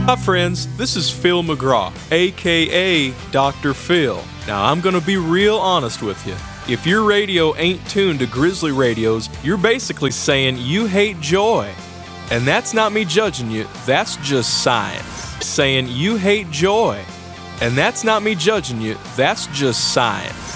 Hi friends, this is Phil McGraw, aka Dr. Phil. Now I'm gonna be real honest with you. If your radio ain't tuned to Grizzly radios, you're basically saying you hate joy. And that's not me judging you, that's just science. Saying you hate joy. And that's not me judging you, that's just science.